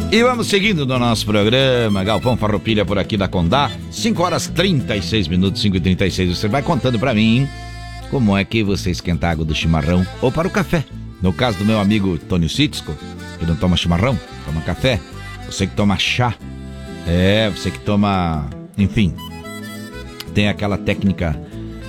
E vamos seguindo no nosso programa. Galpão Farroupilha por aqui da Condá. 5 horas 36 minutos, 5h36. Você vai contando pra mim como é que você esquenta a água do chimarrão ou para o café. No caso do meu amigo Tônio Cítisco, que não toma chimarrão, toma café. Você que toma chá. Você que toma... Enfim, tem aquela técnica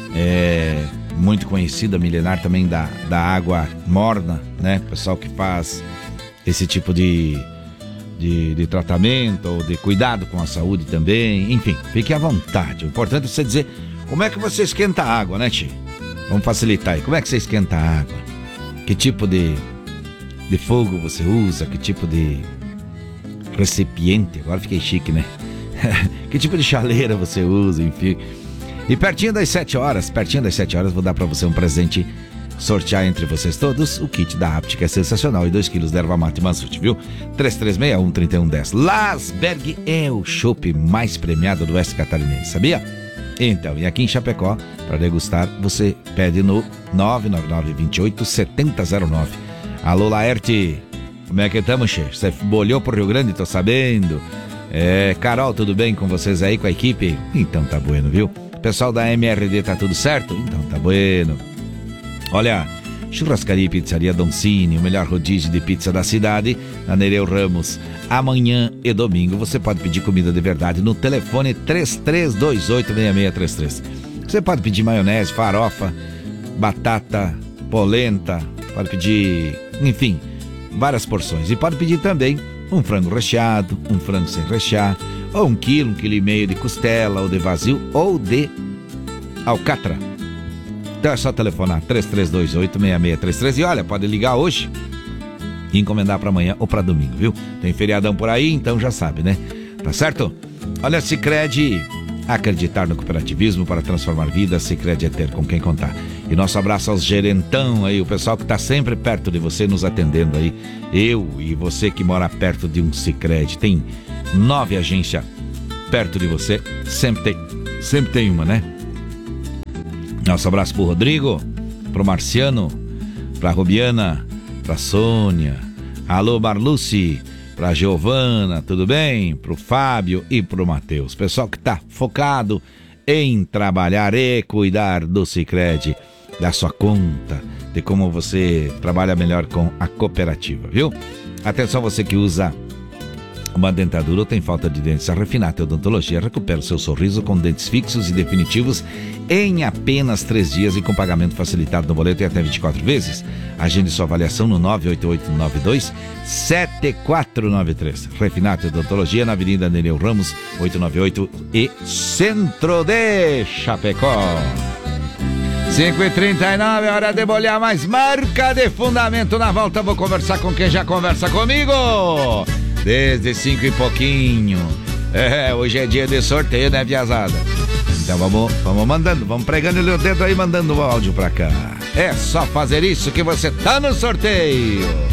muito conhecida, milenar também, da água morna, né? Pessoal que faz esse tipo de tratamento ou de cuidado com a saúde também. Enfim, fique à vontade. O importante é você dizer como é que você esquenta a água, né, tio? Vamos facilitar aí. Como é que você esquenta a água? Que tipo de fogo você usa? Que tipo de recipiente? Agora fiquei chique, né? Que tipo de chaleira você usa? Enfim. E pertinho das 7 horas, vou dar pra você um presente, sortear entre vocês todos o kit da Apt, que é sensacional, e 2 quilos de erva mate Mansut, viu? 3361-3110. Lasberg é o chopp mais premiado do Oeste Catarinense, sabia? Então, e aqui em Chapecó, para degustar, você pede no 999-28-7009. Alô, Laerte, como é que estamos, che? Você bolhou pro Rio Grande, tô sabendo. Carol, tudo bem com vocês aí, com a equipe? Então tá bueno, viu? Pessoal da MRD, tá tudo certo? Então tá bueno. Olha, Churrascaria e Pizzaria Doncini, o melhor rodízio de pizza da cidade, na Nereu Ramos. Amanhã e domingo você pode pedir comida de verdade no telefone 3328-6633. Você pode pedir maionese, farofa, batata, polenta, pode pedir, enfim, várias porções. E pode pedir também um frango recheado, um frango sem rechear, ou 1 quilo, 1,5 kg de costela, ou de vazio, ou de alcatra. Então é só telefonar 3328-6633. E olha, pode ligar hoje e encomendar para amanhã ou para domingo, viu? Tem feriadão por aí, então já sabe, né? Tá certo? Olha, Sicredi, acreditar no cooperativismo para transformar vidas. Sicredi é ter com quem contar. E nosso abraço aos gerentão aí, o pessoal que tá sempre perto de você, nos atendendo aí. Eu e você que mora perto de um Sicredi. Tem 9 agências perto de você, sempre tem uma, né? Nosso abraço pro Rodrigo, pro Marciano, pra Rubiana, pra Sônia, alô Marluce, pra Giovana, tudo bem? Pro Fábio e pro Matheus. Pessoal que tá focado em trabalhar e cuidar do Sicredi, da sua conta, de como você trabalha melhor com a cooperativa, viu? Atenção, você que usa uma dentadura ou tem falta de dentes, a Refinate Odontologia recupera o seu sorriso com dentes fixos e definitivos em apenas 3 dias e com pagamento facilitado no boleto e até 24 vezes. Agende sua avaliação no 98892-7493. Refinate Odontologia, na Avenida Nereu Ramos, 898 e Centro de Chapecó. 5h39, hora de bolhar mais marca de fundamento. Na volta vou conversar com quem já conversa comigo desde 5 e pouquinho. Hoje é dia de sorteio, né, viazada? Então vamos mandando, vamos pregando o dedo aí, mandando o áudio pra cá. É só fazer isso que você tá no sorteio.